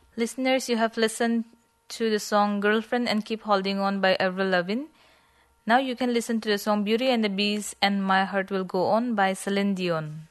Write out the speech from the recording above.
Listeners, you have listened to the song Girlfriend and Keep Holding On by Avril Lavigne. Now you can listen to the song Beauty and the Beast and My Heart Will Go On by Celine Dion.